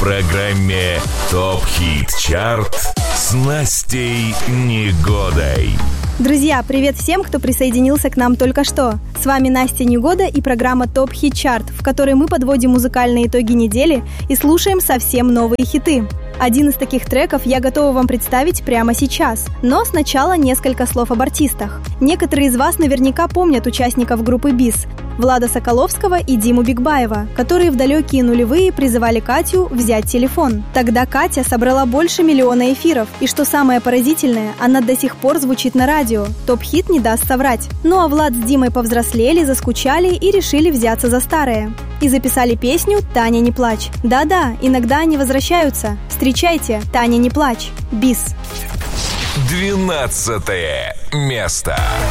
программе ТОП Хит Чарт с Настей Негодой. Друзья, привет всем, кто присоединился к нам только что. С вами Настя Негода и программа ТОП Хит Чарт, в которой мы подводим музыкальные итоги недели и слушаем совсем новые хиты. Один из таких треков я готова вам представить прямо сейчас. Но сначала несколько слов об артистах. Некоторые из вас наверняка помнят участников группы БИС – Влада Соколовского и Диму Бигбаева, которые в далекие нулевые призывали Катю взять телефон. Тогда Катя собрала больше 1 миллиона эфиров, и что самое поразительное, она до сих пор звучит на радио. Топ-хит не даст соврать. Ну а Влад с Димой повзрослели, заскучали и решили взяться за старое. И записали песню «Таня, не плачь». Да-да, иногда они возвращаются. Встречайте, «Таня, не плачь». БИС. 12 место.